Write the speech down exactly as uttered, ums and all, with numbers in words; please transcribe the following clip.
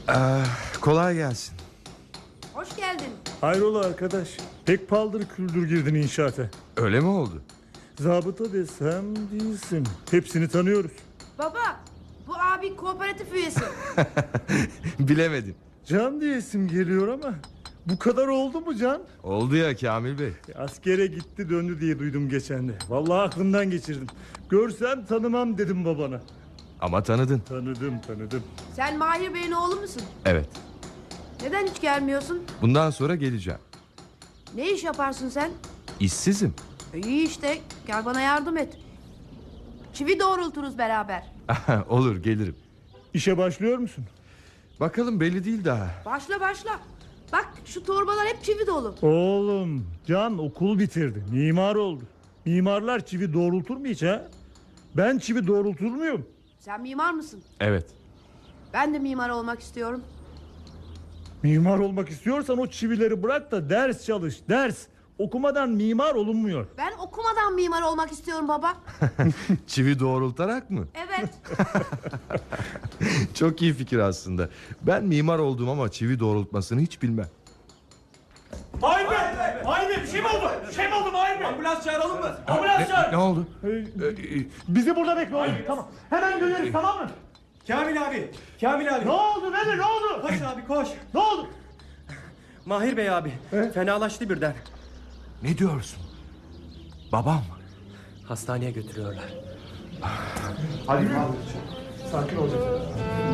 Ee, kolay gelsin. Hoş geldin. Hayrola arkadaş? Pek paldır küldür girdin inşaata. Öyle mi oldu? Zabıta desem değilsin. Hepsini tanıyoruz. Baba, bu abi kooperatif üyesi. Bilemedim. Can diye isim geliyor ama bu kadar oldu mu Can? Oldu ya Kamil Bey. E, askere gitti döndü diye duydum geçen de. Vallahi aklımdan geçirdim. Görsem tanımam dedim babana. Ama tanıdın. Tanıdım tanıdım. Sen Mahir Bey'in oğlu musun? Evet. Neden hiç gelmiyorsun? Bundan sonra geleceğim. Ne iş yaparsın sen? İşsizim. E, İyi işte, gel bana yardım et. Çivi doğrulturuz beraber. Olur, gelirim. İşe başlıyor musun? Bakalım, belli değil daha. Başla başla. Bak şu torbalar hep çivi dolu. Oğlum Can okul bitirdi. Mimar oldu. Mimarlar çivi doğrultur mu hiç ha? Ben çivi doğrultur muyum? Sen mimar mısın? Evet. Ben de mimar olmak istiyorum. Mimar olmak istiyorsan o çivileri bırak da ders çalış, ders. Okumadan mimar olunmuyor. Ben okumadan mimar olmak istiyorum baba. Çivi doğrultarak mı? Evet. Çok iyi fikir aslında. Ben mimar oldum ama çivi doğrultmasını hiç bilmem. Mahir Bey! Mahir Bey bir şey mi oldu? Bir şey mi oldu Mahir Bey? Ambulans çağıralım mı? Ambulans Ne, çağır! ne oldu? Ee, Ee, e, bizi burada bekle oğlum. Tamam. Hemen döneriz, tamam mı? Kamil abi! Kamil abi! Ne oldu nedir, ne oldu? Koş abi koş! Ne oldu? Mahir Bey abi fenalaştı birden. Ne diyorsun? Babam mı? Hastaneye götürüyorlar. Hadi sakin ol.